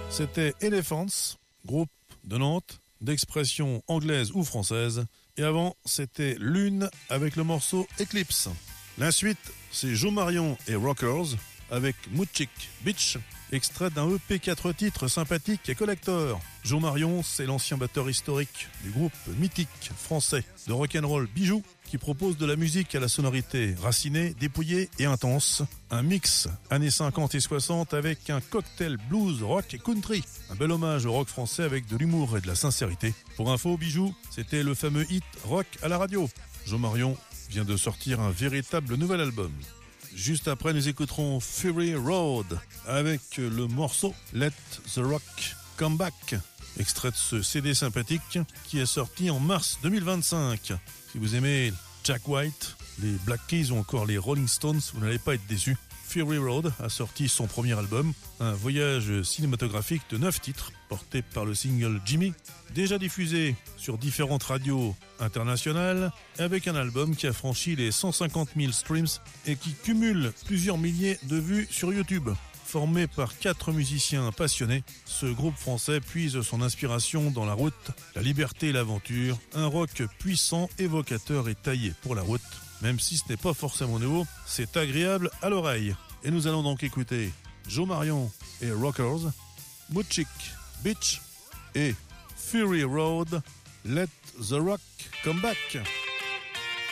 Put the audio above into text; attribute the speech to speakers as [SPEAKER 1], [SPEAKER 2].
[SPEAKER 1] C'était Elephants, groupe de Nantes, d'expression anglaise ou française. Et avant, c'était Lune avec le morceau Eclipse. La suite, c'est Jo Marion et Rockers avec Moutchik Beach, extrait d'un EP 4 titres sympathique et collector. Jo Marion, c'est l'ancien batteur historique du groupe mythique français de rock'n'roll Bijou, qui propose de la musique à la sonorité racinée, dépouillée et intense. Un mix années 50 et 60 avec un cocktail blues, rock et country. Un bel hommage au rock français avec de l'humour et de la sincérité. Pour info, Bijou, c'était le fameux hit rock à la radio. Jo Marion vient de sortir un véritable nouvel album. Juste après, nous écouterons Fury Road avec le morceau Let the Rock Come Back, extrait de ce CD sympathique qui est sorti en mars 2025. Si vous aimez Jack White, les Black Keys ou encore les Rolling Stones, vous n'allez pas être déçus. Fury Road a sorti son premier album, un voyage cinématographique de 9 titres, porté par le single Jimmy, déjà diffusé sur différentes radios internationales, avec un album qui a franchi les 150 000 streams et qui cumule plusieurs milliers de vues sur YouTube. Formé par 4 musiciens passionnés, ce groupe français puise son inspiration dans la route, la liberté et l'aventure, un rock puissant, évocateur et taillé pour la route. Même si ce n'est pas forcément nouveau, c'est agréable à l'oreille. Et nous allons donc écouter Jo Marion et Rockers, Moutchik Beach et Fury Road, Let the Rock Come Back.